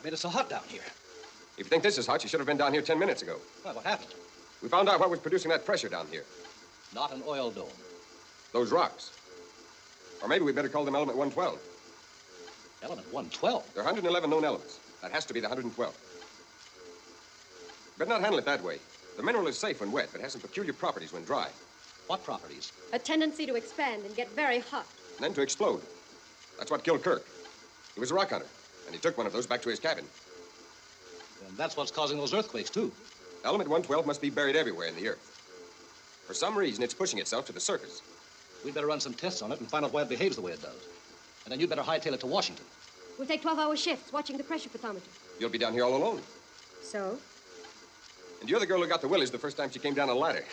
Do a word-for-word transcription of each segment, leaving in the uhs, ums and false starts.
What made it so hot down here? If you think this is hot, you should have been down here ten minutes ago. Well, what happened? We found out what was producing that pressure down here. Not an oil dome. Those rocks. Or maybe we better call them element one twelve. Element one twelve? There are one hundred eleven known elements. That has to be the one hundred twelve. Better not handle it that way. The mineral is safe when wet, but has some peculiar properties when dry. What properties? A tendency to expand and get very hot. And then to explode. That's what killed Kirk. He was a rock hunter, and he took one of those back to his cabin. And that's what's causing those earthquakes, too. Element one twelve must be buried everywhere in the earth. For some reason, it's pushing itself to the surface. We'd better run some tests on it and find out why it behaves the way it does. And then you'd better hightail it to Washington. We'll take twelve-hour shifts watching the pressure photometer. You'll be down here all alone. So? And you're the girl who got the willies the first time she came down a ladder.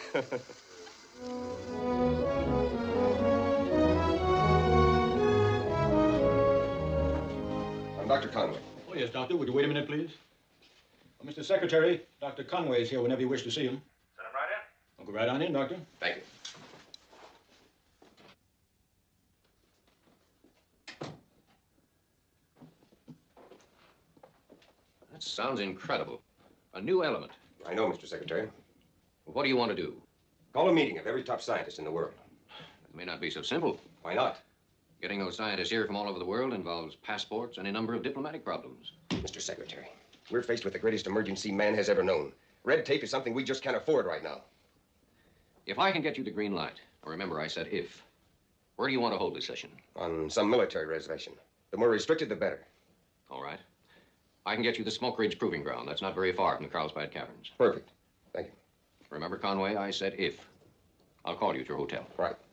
I'm Doctor Conway. Oh, yes, Doctor. Would you wait a minute, please? Oh, Mister Secretary, Doctor Conway is here whenever you wish to see him. Send him right in. I'll go right on in, Doctor. Thank you. That sounds incredible. A new element. I know, Mister Secretary. Well, what do you want to do? Call a meeting of every top scientist in the world. It may not be so simple. Why not? Getting those scientists here from all over the world involves passports and a number of diplomatic problems. Mister Secretary, we're faced with the greatest emergency man has ever known. Red tape is something we just can't afford right now. If I can get you the green light, remember I said if, where do you want to hold this session? On some military reservation. The more restricted, the better. All right. I can get you the Smoke Ridge Proving Ground. That's not very far from the Carlsbad Caverns. Perfect. Thank you. Remember, Conway, I said if. I'll call you at your hotel. Right.